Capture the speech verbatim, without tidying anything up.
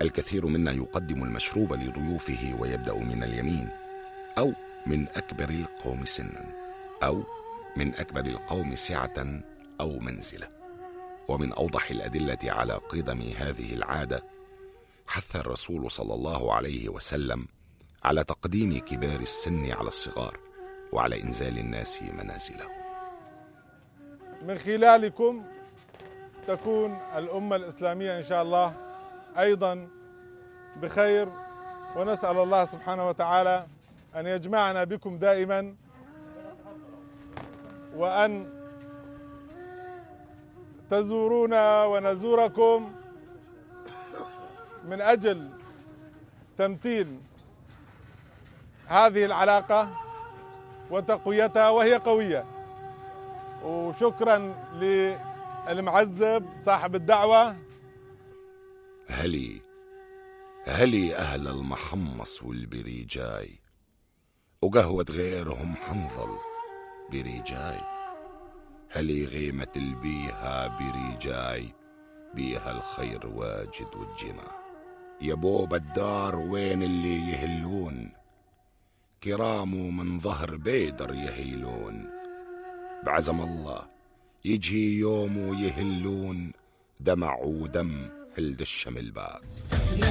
الكثير منا يقدم المشروب لضيوفه ويبدأ من اليمين، أو من أكبر القوم سنا، أو من أكبر القوم سعة أو منزلة. ومن أوضح الأدلة على قدم هذه العادة حث الرسول صلى الله عليه وسلم على تقديم كبار السن على الصغار، وعلى إنزال الناس منازله. من خلالكم تكون الأمة الإسلامية إن شاء الله أيضا بخير، ونسأل الله سبحانه وتعالى أن يجمعنا بكم دائما، وأن تزورونا ونزوركم من أجل تمثيل هذه العلاقة وتقويتها، وهي قوية. وشكرا للمعزب صاحب الدعوة. هلي هلي أهل المحمص والبريجاي، وقهوة غيرهم حنظل بريجاي. هلي غيمة البيها بريجاي، بيها الخير واجد والجمع. يا بوب الدار وين اللي يهلون، كرامه من ظهر بيدر يهيلون. بعزم الله يجي يوم ويهلون، دمع ودم هلد الشمل بعد.